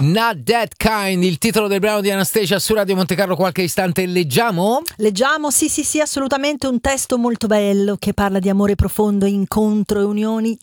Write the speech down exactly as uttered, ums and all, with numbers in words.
Not That Kind, il titolo del brano di Anastacia su Radio Monte Carlo. Qualche istante leggiamo? Leggiamo, sì sì sì, assolutamente un testo molto bello che parla di amore profondo, incontro e unioni